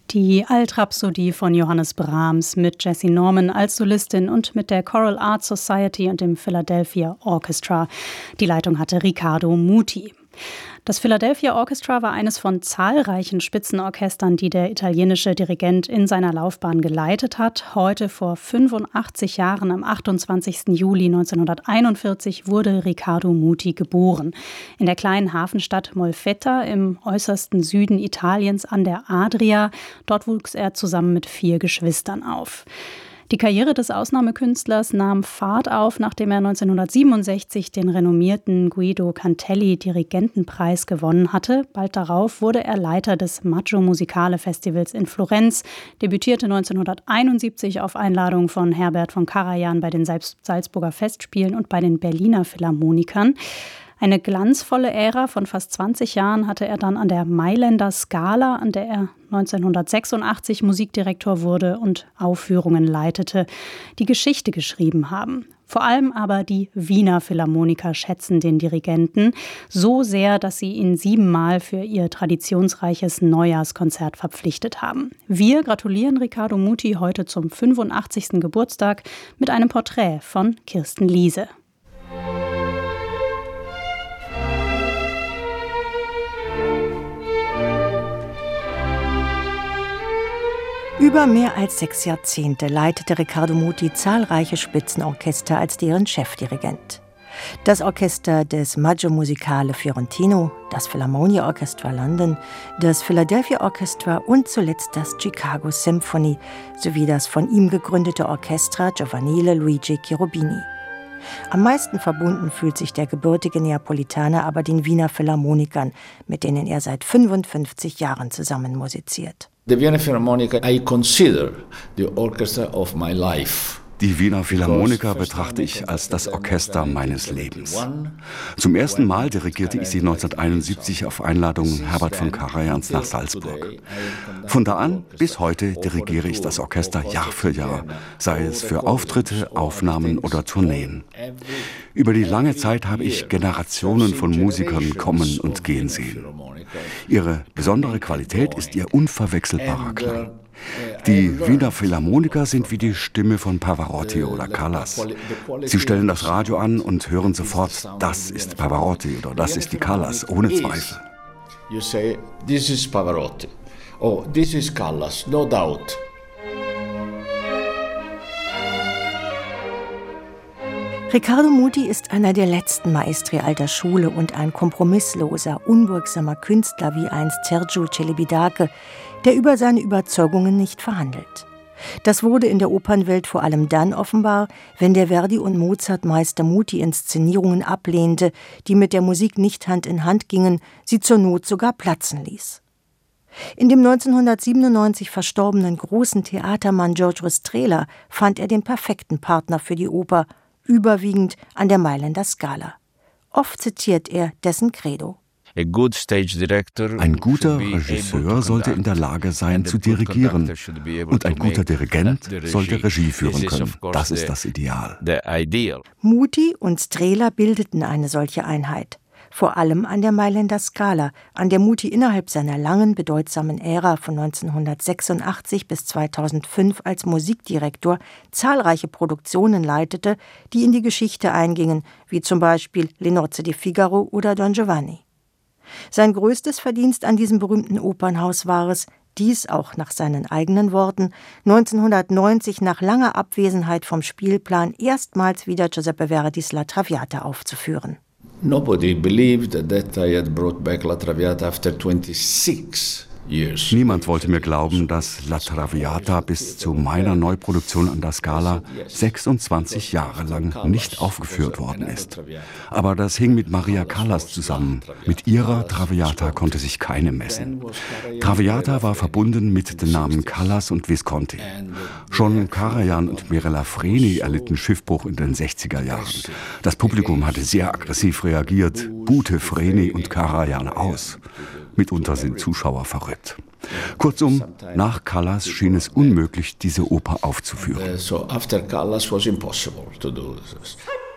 Die Altrhapsodie von Johannes Brahms mit Jessie Norman als Solistin und mit der Choral Art Society und dem Philadelphia Orchestra. Die Leitung hatte Riccardo Muti. Das Philadelphia Orchestra war eines von zahlreichen Spitzenorchestern, die der italienische Dirigent in seiner Laufbahn geleitet hat. Heute vor 85 Jahren, am 28. Juli 1941, wurde Riccardo Muti geboren. In der kleinen Hafenstadt Molfetta im äußersten Süden Italiens an der Adria. Dort wuchs er zusammen mit 4 Geschwistern auf. Die Karriere des Ausnahmekünstlers nahm Fahrt auf, nachdem er 1967 den renommierten Guido Cantelli Dirigentenpreis gewonnen hatte. Bald darauf wurde er Leiter des Maggio Musicale Festivals in Florenz, debütierte 1971 auf Einladung von Herbert von Karajan bei den Salzburger Festspielen und bei den Berliner Philharmonikern. Eine glanzvolle Ära von fast 20 Jahren hatte er dann an der Mailänder Scala, an der er 1986 Musikdirektor wurde und Aufführungen leitete, die Geschichte geschrieben haben. Vor allem aber die Wiener Philharmoniker schätzen den Dirigenten so sehr, dass sie ihn 7-mal für ihr traditionsreiches Neujahrskonzert verpflichtet haben. Wir gratulieren Riccardo Muti heute zum 85. Geburtstag mit einem Porträt von Kirsten Liese. Über mehr als 6 Jahrzehnte leitete Riccardo Muti zahlreiche Spitzenorchester als deren Chefdirigent. Das Orchester des Maggio Musicale Fiorentino, das Philharmonia Orchestra London, das Philadelphia Orchestra und zuletzt das Chicago Symphony sowie das von ihm gegründete Orchestra Giovanile Luigi Cherubini. Am meisten verbunden fühlt sich der gebürtige Neapolitaner aber den Wiener Philharmonikern, mit denen er seit 55 Jahren zusammen musiziert. The Vienna Philharmonic, I consider the orchestra of my life. Die Wiener Philharmoniker betrachte ich als das Orchester meines Lebens. Zum ersten Mal dirigierte ich sie 1971 auf Einladung Herbert von Karajans nach Salzburg. Von da an bis heute dirigiere ich das Orchester Jahr für Jahr, sei es für Auftritte, Aufnahmen oder Tourneen. Über die lange Zeit habe ich Generationen von Musikern kommen und gehen sehen. Ihre besondere Qualität ist ihr unverwechselbarer Klang. Die Wiener Philharmoniker sind wie die Stimme von Pavarotti oder Callas. Sie stellen das Radio an und hören sofort, das ist Pavarotti oder das ist die Callas, ohne Zweifel. You say, this is Pavarotti. Oh, this is Callas, no doubt. Riccardo Muti ist einer der letzten Maestri alter Schule und ein kompromissloser, unbeugsamer Künstler wie einst Sergiu Celibidache, der über seine Überzeugungen nicht verhandelt. Das wurde in der Opernwelt vor allem dann offenbar, wenn der Verdi- und Mozart-Meister Muti Inszenierungen ablehnte, die mit der Musik nicht Hand in Hand gingen, sie zur Not sogar platzen ließ. In dem 1997 verstorbenen großen Theatermann Giorgio Strehler fand er den perfekten Partner für die Oper, überwiegend an der Mailänder Scala. Oft zitiert er dessen Credo. Ein guter Regisseur sollte in der Lage sein, zu dirigieren. Und ein guter Dirigent sollte Regie führen können. Das ist das Ideal. Muti und Strehler bildeten eine solche Einheit. Vor allem an der Mailänder Scala, an der Muti innerhalb seiner langen, bedeutsamen Ära von 1986 bis 2005 als Musikdirektor zahlreiche Produktionen leitete, die in die Geschichte eingingen, wie zum Beispiel Le Nozze di Figaro oder Don Giovanni. Sein größtes Verdienst an diesem berühmten Opernhaus war es, dies auch nach seinen eigenen Worten 1990 nach langer Abwesenheit vom Spielplan erstmals wieder Giuseppe Verdis La Traviata aufzuführen. Nobody believed that I had brought back La Traviata after 26 years. Niemand wollte mir glauben, dass La Traviata bis zu meiner Neuproduktion an der Scala 26 Jahre lang nicht aufgeführt worden ist. Aber das hing mit Maria Callas zusammen. Mit ihrer Traviata konnte sich keine messen. Traviata war verbunden mit den Namen Callas und Visconti. Schon Karajan und Mirella Freni erlitten Schiffbruch in den 60er Jahren. Das Publikum hatte sehr aggressiv reagiert, buhte Freni und Karajan aus. Mitunter sind Zuschauer verrückt. Kurzum, nach Callas schien es unmöglich, diese Oper aufzuführen. So after Callas was impossible to do this.